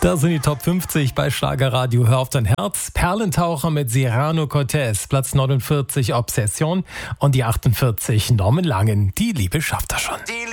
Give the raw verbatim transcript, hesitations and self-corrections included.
Da sind die Top fünfzig bei Schlagerradio. Hör auf dein Herz. Perlentaucher mit Cyrano Cortez. Platz neunundvierzig Obsession. Und die achtundvierzig Norman Langen. Die Liebe schafft er schon. Die